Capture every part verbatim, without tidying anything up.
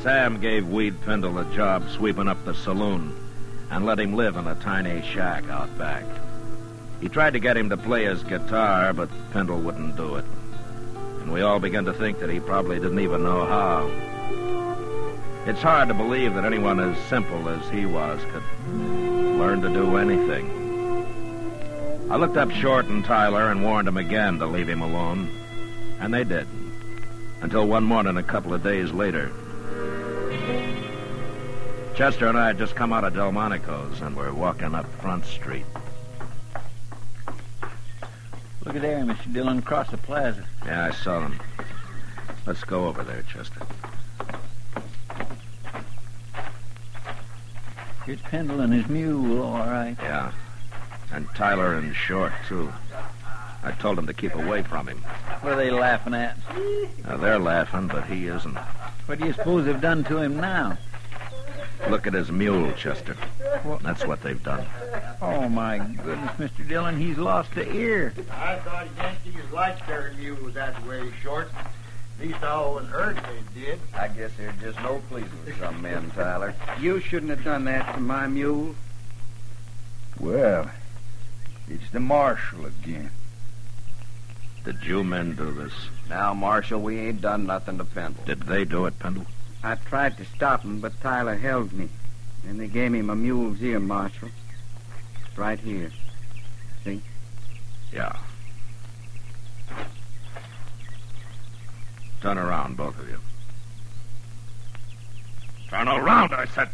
Sam gave Weed Pendle a job sweeping up the saloon and let him live in a tiny shack out back. He tried to get him to play his guitar, but Pendle wouldn't do it. And we all began to think that he probably didn't even know how. It's hard to believe that anyone as simple as he was could learn to do anything. I looked up Short and Tyler and warned them again to leave him alone, and they did, until one morning a couple of days later. Chester and I had just come out of Delmonico's, and we're walking up Front Street. Look at there, Mister Dillon, across the plaza. Yeah, I saw them. Let's go over there, Chester. Here's Pendle and his mule, all right. Yeah, and Tyler and Short, too. I told them to keep away from him. What are they laughing at? Now, they're laughing, but he isn't. What do you suppose they've done to him now? Look at his mule, Chester. What? That's what they've done. Oh, my goodness, Mister Dillon, he's lost the ear. I thought Yankees liked their mules that way, Short. At least I always heard they did. I guess they're just no pleasing with some men, Tyler. You shouldn't have done that to my mule. Well, it's the marshal again. Did you men do this? Now, Marshal, we ain't done nothing to Pendle. Did they do it, Pendle? I tried to stop him, but Tyler held me. Then they gave him a mule's ear, Marshal. It's right here. See? Yeah. Turn around, both of you. Turn around, I said.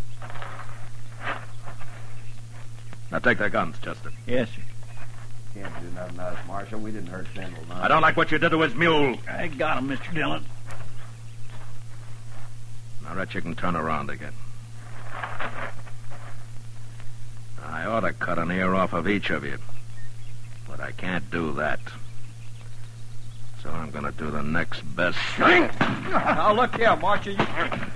Now take their guns, Chester. Yes, sir. Can't do nothing to us, Marshal. We didn't hurt Pendle, no. I don't like what you did to his mule. I got him, Mister Dillon. All right, you can turn around again. I ought to cut an ear off of each of you, but I can't do that. So I'm going to do the next best thing. Now, look here, Marshal. You...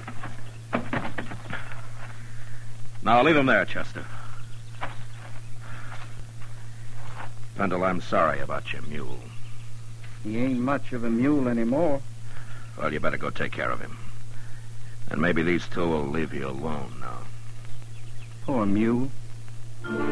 Now, leave him there, Chester. Pendle, I'm sorry about your mule. He ain't much of a mule anymore. Well, you better go take care of him. And maybe these two will leave you alone now. Poor mule.